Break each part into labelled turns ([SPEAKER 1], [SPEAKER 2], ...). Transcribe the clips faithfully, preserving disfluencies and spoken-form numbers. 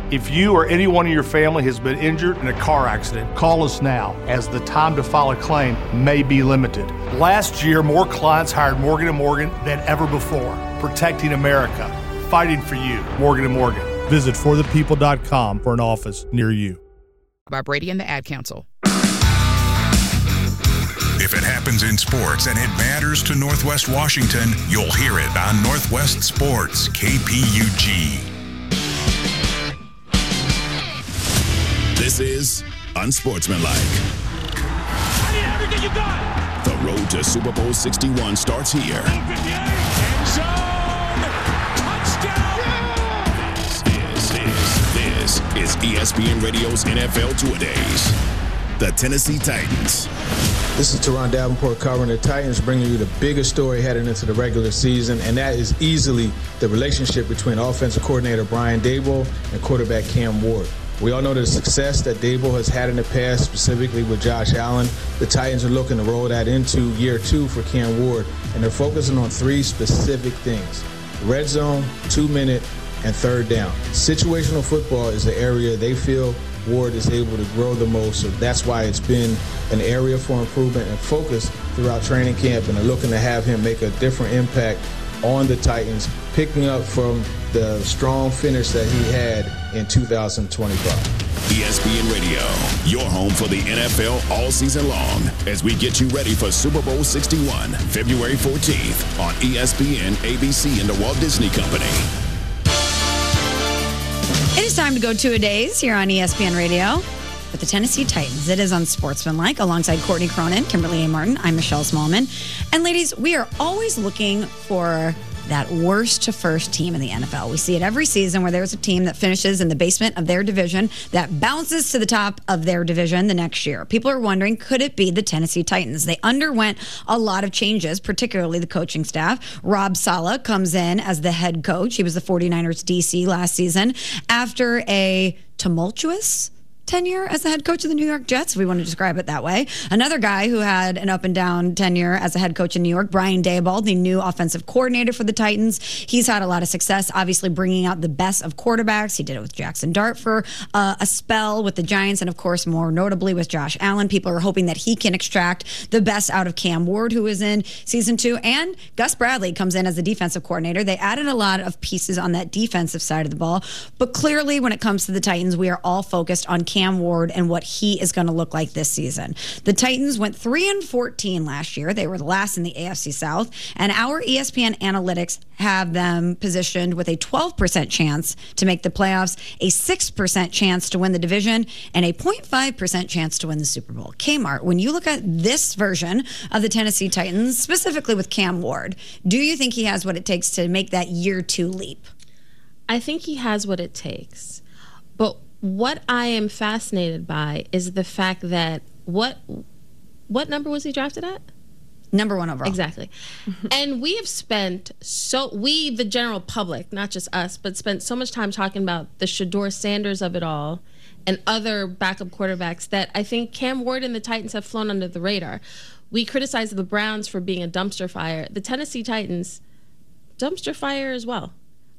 [SPEAKER 1] If you or anyone in your family has been injured in a car accident, call us now, as the time to file a claim may be limited. Last year, more clients hired Morgan and Morgan than ever before. Protecting America. Fighting for you. Morgan and Morgan. Visit for the people dot com for an office near you.
[SPEAKER 2] By Brady and the Ad Council.
[SPEAKER 3] If it happens in sports and it matters to Northwest Washington, you'll hear it on Northwest Sports, K P U G.
[SPEAKER 4] This is Unsportsmanlike.
[SPEAKER 5] I need everything you got.
[SPEAKER 4] The road to Super Bowl sixty-one starts here.
[SPEAKER 5] End zone. Touchdown.
[SPEAKER 4] This is, this, this is E S P N Radio's N F L Two-A-Days. The Tennessee Titans.
[SPEAKER 6] This is Teron Davenport covering the Titans, bringing you the biggest story heading into the regular season, and that is easily the relationship between offensive coordinator Brian Daboll and quarterback Cam Ward. We all know the success that Daboll has had in the past, specifically with Josh Allen. The Titans are looking to roll that into year two for Cam Ward, and they're focusing on three specific things: red zone, two-minute, and third down. Situational football is the area they feel Ward is able to grow the most, so that's why it's been an area for improvement and focus throughout training camp, and they're looking to have him make a different impact on the Titans, picking up from the strong finish that he had in two thousand twenty-five.
[SPEAKER 4] E S P N Radio, your home for the N F L all season long, as we get you ready for Super Bowl sixty-one, February fourteenth on E S P N, A B C, and the Walt Disney Company.
[SPEAKER 7] It is time to go two-a-days here on E S P N Radio with the Tennessee Titans. It is Unsportsmanlike alongside Courtney Cronin, Kimberly A. Martin. I'm Michelle Smallman. And ladies, we are always looking for that worst to first team in the N F L. We see it every season where there's a team that finishes in the basement of their division that bounces to the top of their division the next year. People are wondering, could it be the Tennessee Titans? They underwent a lot of changes, particularly the coaching staff. Rob Saleh comes in as the head coach. He was the 49ers D C last season after a tumultuous tenure as the head coach of the New York Jets, if we want to describe it that way. Another guy who had an up and down tenure as a head coach in New York, Brian Daboll, the new offensive coordinator for the Titans. He's had a lot of success, obviously bringing out the best of quarterbacks. He did it with Jackson Dart for uh, a spell with the Giants, and of course, more notably with Josh Allen. People are hoping that he can extract the best out of Cam Ward, who is in season two, and Gus Bradley comes in as the defensive coordinator. They added a lot of pieces on that defensive side of the ball, but clearly when it comes to the Titans, we are all focused on Cam Ward and what he is going to look like this season. The Titans went three and fourteen last year. They were the last in the A F C South, and our E S P N analytics have them positioned with a twelve percent chance to make the playoffs, a six percent chance to win the division, and a zero point five percent chance to win the Super Bowl. Kmart, when you look at this version of the Tennessee Titans, specifically with Cam Ward, do you think he has what it takes to make that year two leap?
[SPEAKER 8] I think he has what it takes. But what I am fascinated by is the fact that what what number was he drafted at?
[SPEAKER 7] Number one overall.
[SPEAKER 8] Exactly. And we have spent so, we, the general public, not just us, but spent so much time talking about the Shedeur Sanders of it all and other backup quarterbacks that I think Cam Ward and the Titans have flown under the radar. We criticize the Browns for being a dumpster fire. The Tennessee Titans, dumpster fire as well.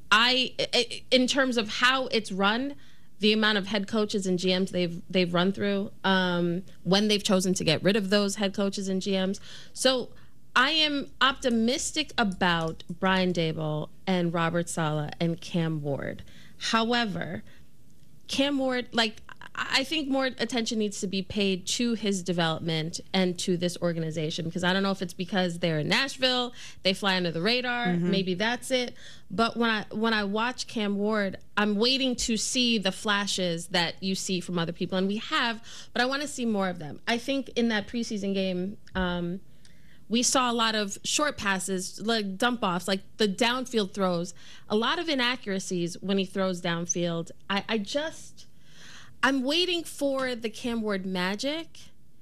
[SPEAKER 8] I, in terms of how it's run, the amount of head coaches and G Ms they've they've run through, um, when they've chosen to get rid of those head coaches and G Ms. So I am optimistic about Brian Daboll and Robert Saleh and Cam Ward. However, Cam Ward, like, I think more attention needs to be paid to his development and to this organization, because I don't know if it's because they're in Nashville, they fly under the radar, mm-hmm. maybe that's it. But when I when I watch Cam Ward, I'm waiting to see the flashes that you see from other people, and we have, but I want to see more of them. I think in that preseason game, um, we saw a lot of short passes, like dump offs, like the downfield throws, a lot of inaccuracies when he throws downfield. I, I just... I'm waiting for the Cam Ward magic,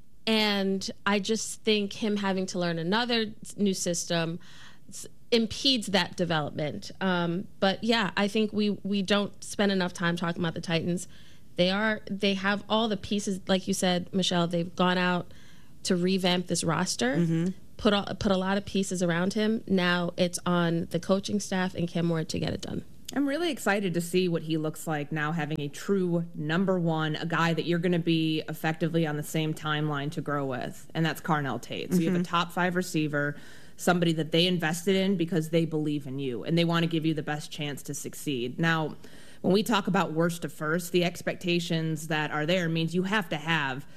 [SPEAKER 8] and I just think him having to learn another new system impedes that development. Um, but yeah, I think we we don't spend enough time talking about the Titans. They are they have all the pieces, like you said, Michelle. They've gone out to revamp this roster, mm-hmm. put all, put a lot of pieces around him. Now it's on the coaching staff and Cam Ward to get it done.
[SPEAKER 9] I'm really excited to see what he looks like now, having a true number one, a guy that you're going to be effectively on the same timeline to grow with, and that's Carnell Tate. So mm-hmm. you have a top five receiver, somebody that they invested in because they believe in you, and they want to give you the best chance to succeed. Now, when we talk about worst to first, the expectations that are there means you have to have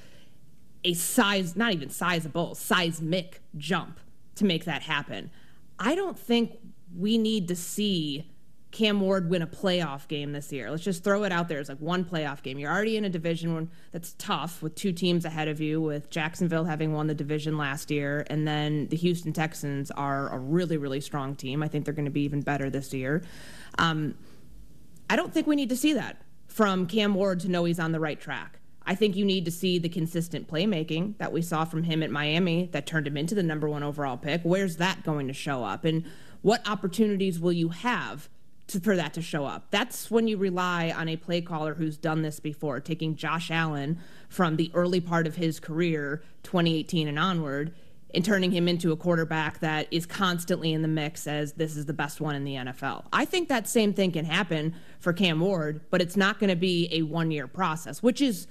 [SPEAKER 9] a size, not even sizable, seismic jump to make that happen. I don't think we need to see Cam Ward win a playoff game this year. Let's just throw it out there. It's like one playoff game. You're already in a division that's tough with two teams ahead of you, with Jacksonville having won the division last year, and then the Houston Texans are a really, really strong team. I think they're going to be even better this year. Um, I don't think we need to see that from Cam Ward to know he's on the right track. I think you need to see the consistent playmaking that we saw from him at Miami that turned him into the number one overall pick. Where's that going to show up? And what opportunities will you have to, for that to show up? That's when you rely on a play caller who's done this before, taking Josh Allen from the early part of his career, twenty eighteen and onward, and turning him into a quarterback that is constantly in the mix as this is the best one in the N F L. I think that same thing can happen for Cam Ward, but it's not going to be a one-year process, which is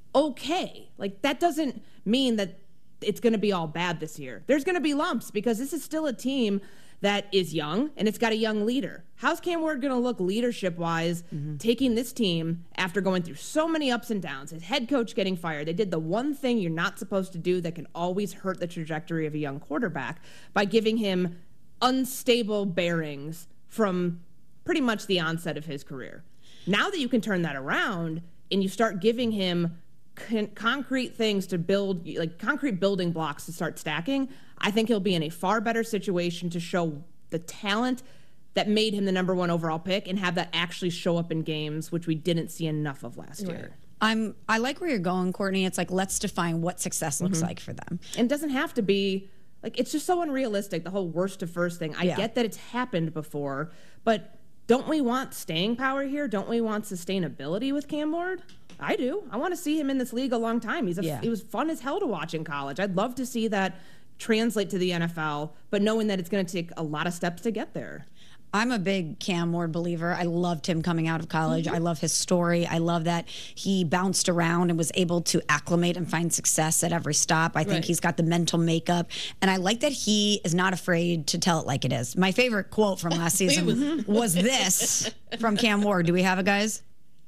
[SPEAKER 9] okay. Like, that doesn't mean that it's going to be all bad this year. There's going to be lumps because this is still a team that is young and it's got a young leader. How's Cam Ward going to look leadership-wise mm-hmm. taking this team after going through so many ups and downs? His head coach getting fired. They did the one thing you're not supposed to do that can always hurt the trajectory of a young quarterback by giving him unstable bearings from pretty much the onset of his career. Now that you can turn that around and you start giving him Con- concrete things to build, like concrete building blocks to start stacking, I think he'll be in a far better situation to show the talent that made him the number one overall pick and have that actually show up in games, which we didn't see enough of last right. year.
[SPEAKER 7] I'm, I like where you're going, Courtney. It's like, let's define what success looks mm-hmm. like for them.
[SPEAKER 9] And it doesn't have to be, like, it's just so unrealistic, the whole worst to first thing. I yeah. get that it's happened before, but don't we want staying power here? Don't we want sustainability with Cam Ward? I do. I want to see him in this league a long time. He's a, yeah. He was fun as hell to watch in college. I'd love to see that translate to the N F L, but knowing that it's going to take a lot of steps to get there.
[SPEAKER 7] I'm a big Cam Ward believer. I loved him coming out of college. Mm-hmm. I love his story. I love that he bounced around and was able to acclimate and find success at every stop. I think right. he's got the mental makeup. And I like that he is not afraid to tell it like it is. My favorite quote from last season was, was this from Cam Ward. Do we have it, guys?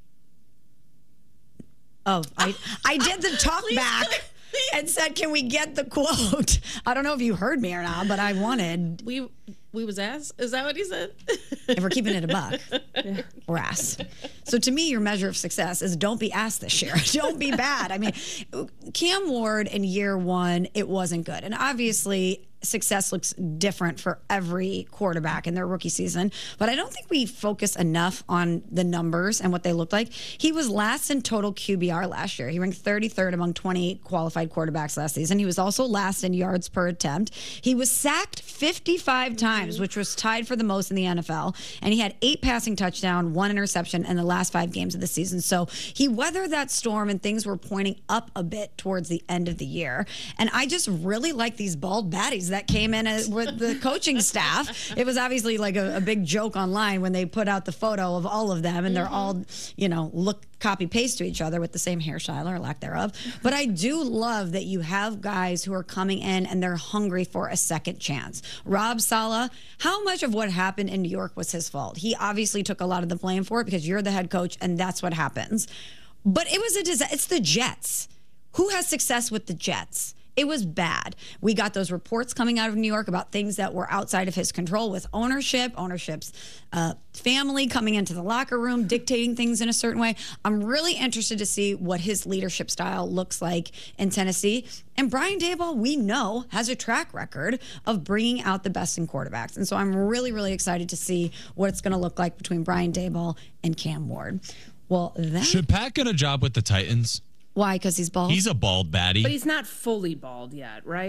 [SPEAKER 7] Oh, I, I did the talk back and said, can we get the quote? I don't know if you heard me or not, but I wanted.
[SPEAKER 8] We we was asked. Is that what he said?
[SPEAKER 7] If we're keeping it a buck, we're asked. So to me, your measure of success is don't be asked this year. Don't be bad. I mean, Cam Ward in year one, it wasn't good. And obviously, success looks different for every quarterback in their rookie season, but I don't think we focus enough on the numbers and what they look like. He was last in total Q B R last year. He ranked thirty-third among twenty-eight qualified quarterbacks last season. He was also last in yards per attempt. He was sacked fifty-five times, which was tied for the most in the N F L, and he had eight passing touchdowns, one interception in the last five games of the season. So he weathered that storm, and things were pointing up a bit towards the end of the year. And I just really like these bald baddies that came in as, with the coaching staff. It was obviously like a, a big joke online when they put out the photo of all of them, and they're mm-hmm. all, you know, look copy paste to each other with the same hairstyle or lack thereof. But I do love that you have guys who are coming in and they're hungry for a second chance. Rob Saleh, how much of what happened in New York was his fault? He obviously took a lot of the blame for it because you're the head coach and that's what happens. But it was a disaster. It's the Jets. Who has success with the Jets? It was bad. We got those reports coming out of New York about things that were outside of his control with ownership, ownership's uh, family coming into the locker room, dictating things in a certain way. I'm really interested to see what his leadership style looks like in Tennessee. And Brian Daboll, we know, has a track record of bringing out the best in quarterbacks. And so I'm really, really excited to see what it's going to look like between Brian Daboll and Cam Ward. Well, that...
[SPEAKER 10] Should Pat get a job with the Titans?
[SPEAKER 7] Why? Because he's bald?
[SPEAKER 10] He's a bald baddie.
[SPEAKER 9] But he's not fully bald yet, right?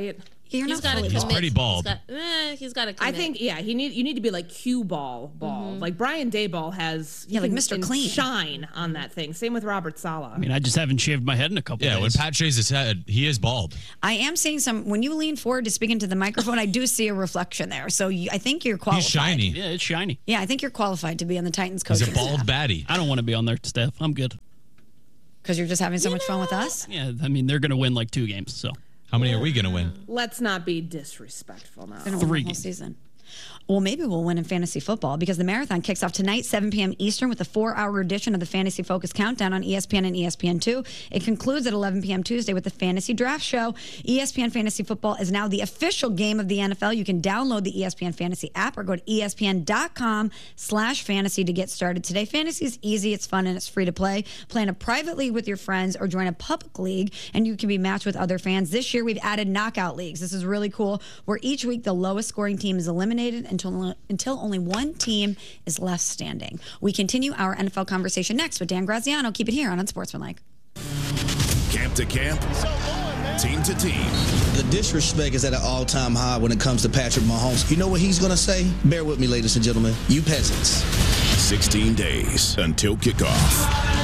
[SPEAKER 7] You're
[SPEAKER 8] he's
[SPEAKER 7] not
[SPEAKER 8] got
[SPEAKER 7] fully
[SPEAKER 8] to
[SPEAKER 7] bald.
[SPEAKER 8] commit.
[SPEAKER 10] pretty bald.
[SPEAKER 8] He's got, eh, he's got to
[SPEAKER 9] I
[SPEAKER 8] commit.
[SPEAKER 9] think, yeah, he need you need to be like cue ball bald.
[SPEAKER 8] Mm-hmm.
[SPEAKER 9] Like Brian Daboll has, he
[SPEAKER 7] Yeah, like
[SPEAKER 9] can-
[SPEAKER 7] Mister
[SPEAKER 9] can
[SPEAKER 7] Clean.
[SPEAKER 9] shine on that thing. Same with Robert Saleh.
[SPEAKER 10] I mean, I just haven't shaved my head in a couple
[SPEAKER 11] Yeah,
[SPEAKER 10] days.
[SPEAKER 11] when Pat shaves his head, he is bald.
[SPEAKER 7] I am seeing some, when you lean forward to speak into the microphone, I do see a reflection there. So you, I think you're qualified.
[SPEAKER 11] He's shiny.
[SPEAKER 10] Yeah, it's shiny.
[SPEAKER 7] Yeah, I think you're qualified to be on the Titans
[SPEAKER 11] He's
[SPEAKER 7] coaching
[SPEAKER 11] a bald
[SPEAKER 7] staff.
[SPEAKER 11] baddie.
[SPEAKER 10] I don't want to be on their staff. I'm good.
[SPEAKER 7] Because you're just having so much fun with us?
[SPEAKER 10] Yeah, I mean, they're going to win like two games, so.
[SPEAKER 11] How many are we going to win?
[SPEAKER 9] Let's not be disrespectful now.
[SPEAKER 7] Gonna win
[SPEAKER 10] Three
[SPEAKER 7] the whole
[SPEAKER 10] games.
[SPEAKER 7] season. Well, maybe we'll win in fantasy football because the marathon kicks off tonight, seven p.m. Eastern, with a four-hour edition of the Fantasy Focus Countdown on E S P N and E S P N two. It concludes at eleven p.m. Tuesday with the Fantasy Draft Show. E S P N Fantasy Football is now the official game of the N F L. You can download the E S P N Fantasy app or go to E S P N dot com slash fantasy to get started today. Fantasy is easy, it's fun, and it's free to play. Play in a private league with your friends or join a public league, and you can be matched with other fans. This year, we've added knockout leagues. This is really cool, where each week the lowest scoring team is eliminated until until only one team is left standing. We continue our N F L conversation next with Dan Graziano. Keep it here on Unsportsmanlike.
[SPEAKER 4] Camp to camp, team to team.
[SPEAKER 12] The disrespect is at an all-time high when it comes to Patrick Mahomes. You know what he's going to say? Bear with me, ladies and gentlemen. You peasants.
[SPEAKER 4] sixteen days until kickoff.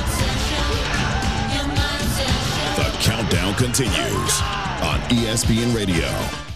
[SPEAKER 4] The countdown continues on E S P N Radio.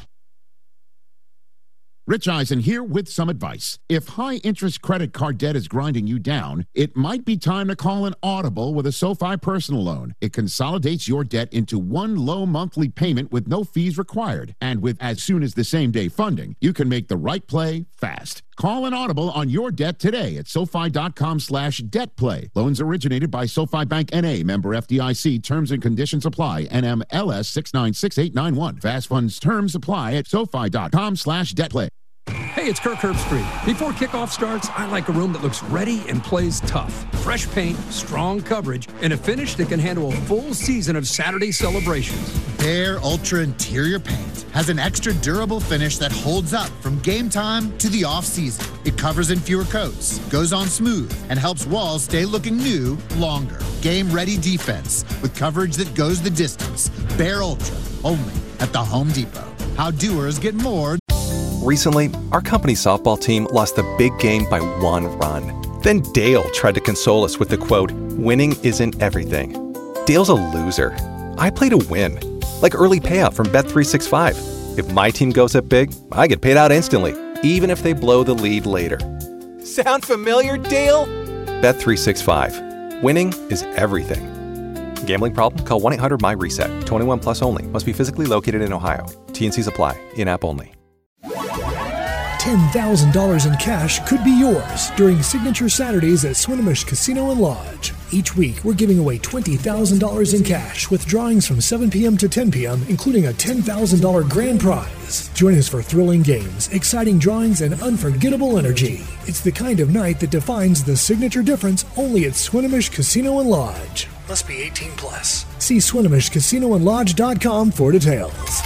[SPEAKER 13] Rich Eisen here with some advice. If high-interest credit card debt is grinding you down, it might be time to call an Audible with a SoFi personal loan. It consolidates your debt into one low monthly payment with no fees required. And with as soon as the same-day funding, you can make the right play fast. Call an Audible on your debt today at SoFi.com slash debt play. Loans originated by SoFi Bank N A, member F D I C. Terms and conditions apply. N M L S six nine six eight nine one. Fast funds terms apply at SoFi.com slash debt play.
[SPEAKER 14] Hey, it's Kirk Herbstreit. Before kickoff starts, I like a room that looks ready and plays tough. Fresh paint, strong coverage, and a finish that can handle a full season of Saturday celebrations.
[SPEAKER 15] Behr Ultra Interior Paint has an extra durable finish that holds up from game time to the off-season. It covers in fewer coats, goes on smooth, and helps walls stay looking new longer. Game-ready defense with coverage that goes the distance. Behr Ultra, only at the Home Depot. How doers get more.
[SPEAKER 16] Recently, our company's softball team lost the big game by one run. Then Dale tried to console us with the quote, "Winning isn't everything." Dale's a loser. I play to win. Like early payout from Bet three sixty-five. If my team goes up big, I get paid out instantly, even if they blow the lead later. Sound familiar, Dale? Bet three sixty-five. Winning is everything. Gambling problem? Call one eight hundred M Y reset. twenty-one plus only. Must be physically located in Ohio. T N Cs apply. In-app only.
[SPEAKER 17] ten thousand dollars in cash could be yours during Signature Saturdays at Swinomish Casino and Lodge. Each week, we're giving away twenty thousand dollars in cash with drawings from seven p.m. to ten p.m., including a ten thousand dollars grand prize. Join us for thrilling games, exciting drawings, and unforgettable energy. It's the kind of night that defines the signature difference only at Swinomish Casino and Lodge. Must be eighteen plus. See Swinomish Casino and Lodge dot com for details.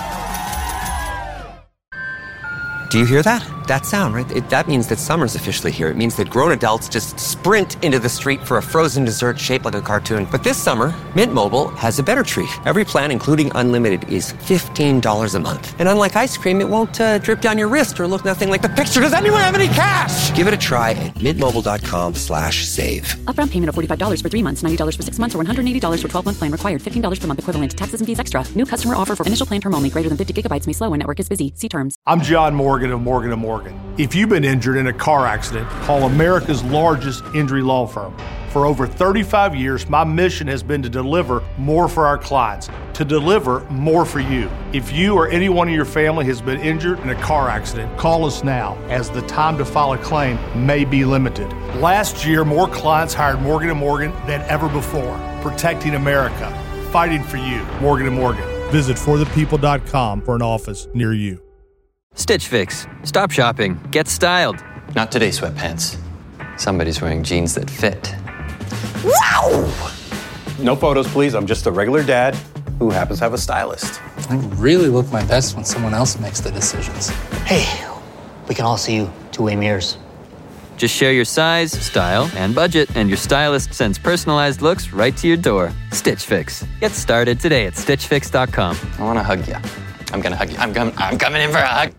[SPEAKER 18] Do you hear that? That sound, right? It, that means that summer's officially here. It means that grown adults just sprint into the street for a frozen dessert shaped like a cartoon. But this summer, Mint Mobile has a better treat. Every plan, including unlimited, is fifteen dollars a month. And unlike ice cream, it won't uh, drip down your wrist or look nothing like the picture. Does anyone have any cash? Give it a try at mintmobile.com slash save.
[SPEAKER 19] Upfront payment of forty-five dollars for three months, ninety dollars for six months, or one hundred eighty dollars for twelve-month plan required. fifteen dollars per month equivalent. Taxes and fees extra. New customer offer for initial plan term only. Greater than fifty gigabytes may slow when network is busy. See terms.
[SPEAKER 1] I'm John Morgan of Morgan and Morgan. If you've been injured in a car accident, call America's largest injury law firm. For over thirty-five years, my mission has been to deliver more for our clients, to deliver more for you. If you or anyone in your family has been injured in a car accident, call us now, as the time to file a claim may be limited. Last year, more clients hired Morgan and Morgan than ever before, protecting America, fighting for you. Morgan and Morgan. Visit for the people dot com for an office near you.
[SPEAKER 20] Stitch Fix. Stop shopping. Get styled. Not today, sweatpants. Somebody's wearing jeans that fit.
[SPEAKER 21] Wow! No photos, please. I'm just a regular dad who happens to have a stylist.
[SPEAKER 22] I really look my best when someone else makes the decisions.
[SPEAKER 23] Hey, we can all see you two-way mirrors.
[SPEAKER 20] Just share your size, style, and budget, and your stylist sends personalized looks right to your door. Stitch Fix. Get started today at stitch fix dot com. I want to hug you. I'm gonna hug you. I'm coming. I'm coming in for a hug.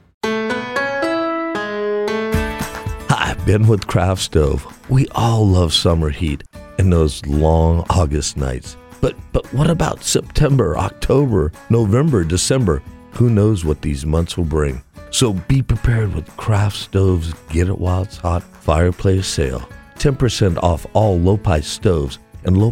[SPEAKER 2] Hi, Ben with Craft Stove. We all love summer heat and those long August nights. But but what about September, October, November, December? Who knows what these months will bring? So be prepared with Craft Stove's Get It While It's Hot fireplace sale. ten percent off all low-price stoves and low